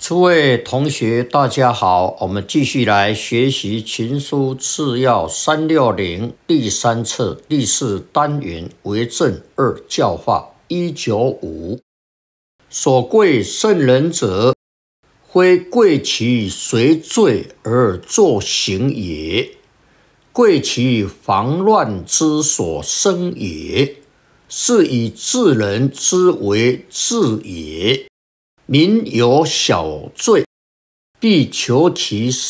诸位同学，大家好，我们继续来学习《群书治要360》第3册第4单元为政2教化195。所贵圣人者，非贵其随罪而作行也，贵其防乱之所生也，是以治人之为治也。民有小罪，必求其